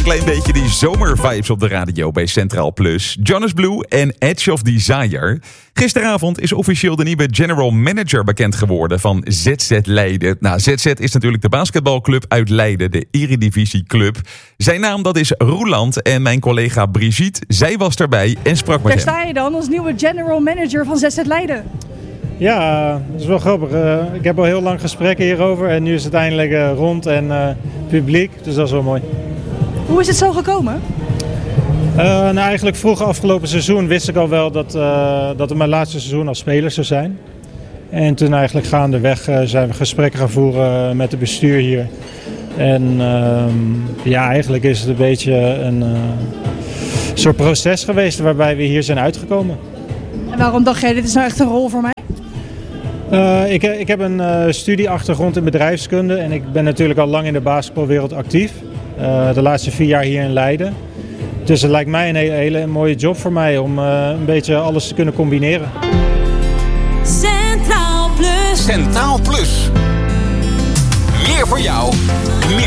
een klein beetje die zomervibes op de radio bij Centraal Plus. Jonas Blue en Edge of Desire. Gisteravond is officieel de nieuwe general manager bekend geworden van ZZ Leiden. Nou, ZZ is natuurlijk de basketbalclub uit Leiden, de Eredivisieclub. Zijn naam dat is Roeland en mijn collega Brigitte, zij was erbij en sprak met hem. Daar sta je dan als nieuwe general manager van ZZ Leiden. Ja, dat is wel grappig. Ik heb al heel lang gesprekken hierover en nu is het eindelijk rond en publiek, dus dat is wel mooi. Hoe is het zo gekomen? Nou, eigenlijk vroeg afgelopen seizoen wist ik al wel dat het mijn laatste seizoen als speler zou zijn. En toen eigenlijk gaandeweg zijn we gesprekken gaan voeren met het bestuur hier. En ja, eigenlijk is het een beetje een soort proces geweest waarbij we hier zijn uitgekomen. En waarom dacht jij, dit is nou echt een rol voor mij? Ik heb een studieachtergrond in bedrijfskunde en ik ben natuurlijk al lang in de basketbalwereld actief. De laatste 4 jaar hier in Leiden. Dus het lijkt mij een hele mooie job voor mij om een beetje alles te kunnen combineren. Centraal Plus. Centraal Plus. Meer voor jou.